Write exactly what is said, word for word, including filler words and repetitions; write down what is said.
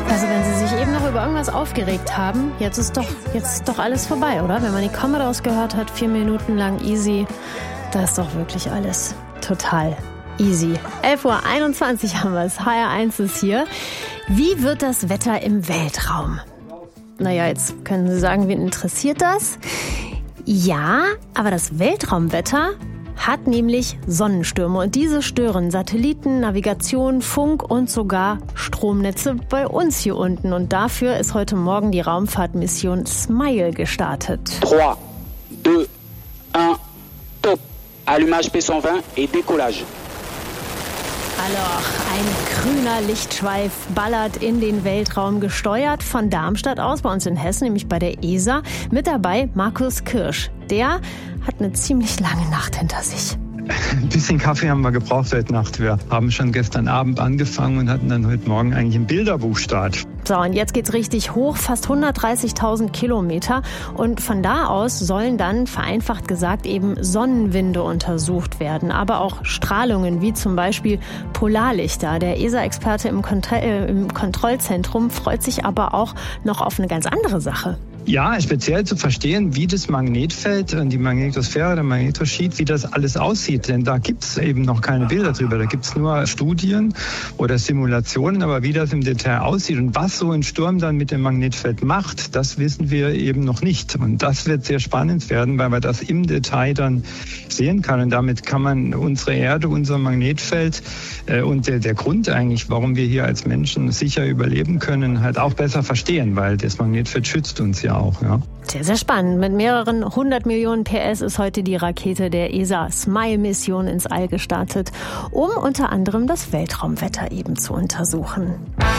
Also wenn Sie sich eben noch über irgendwas aufgeregt haben, jetzt ist doch, jetzt ist doch alles vorbei, oder? Wenn man die Commodores gehört hat, vier Minuten lang easy, da ist doch wirklich alles total easy. elf Uhr einundzwanzig haben wir es, H R eins ist hier. Wie wird das Wetter im Weltraum? Naja, jetzt können Sie sagen, wen interessiert das? Ja, aber das Weltraumwetter hat nämlich Sonnenstürme und diese stören Satelliten, Navigation, Funk und sogar Stromnetze bei uns hier unten. Und dafür ist heute Morgen die Raumfahrtmission SMILE gestartet. drei, zwei, eins, top. Allumage P hundertzwanzig et décollage. Alors, ein grüner Lichtschweif ballert in den Weltraum, gesteuert von Darmstadt aus, bei uns in Hessen, nämlich bei der E S A. Mit dabei Markus Kirsch. Der hat eine ziemlich lange Nacht hinter sich. Ein bisschen Kaffee haben wir gebraucht heute Nacht. Wir haben schon gestern Abend angefangen und hatten dann heute Morgen eigentlich einen Bilderbuchstart. So, und jetzt geht's richtig hoch, fast hundertdreißigtausend Kilometer. Und von da aus sollen dann, vereinfacht gesagt, eben Sonnenwinde untersucht werden. Aber auch Strahlungen, wie zum Beispiel Polarlichter. Der E S A-Experte im, Kont- äh, im Kontrollzentrum freut sich aber auch noch auf eine ganz andere Sache. Ja, speziell zu verstehen, wie das Magnetfeld, die Magnetosphäre, der Magnetosheet, wie das alles aussieht. Denn da gibt's eben noch keine Bilder drüber. Da gibt's nur Studien oder Simulationen, aber wie das im Detail aussieht und was so ein Sturm dann mit dem Magnetfeld macht, das wissen wir eben noch nicht. Und das wird sehr spannend werden, weil man das im Detail dann sehen kann. Und damit kann man unsere Erde, unser Magnetfeld äh, und der, der Grund eigentlich, warum wir hier als Menschen sicher überleben können, halt auch besser verstehen, weil das Magnetfeld schützt uns ja auch, ja. Sehr, sehr spannend. Mit mehreren hundert Millionen P S ist heute die Rakete der E S A SMILE-Mission ins All gestartet, um unter anderem das Weltraumwetter eben zu untersuchen.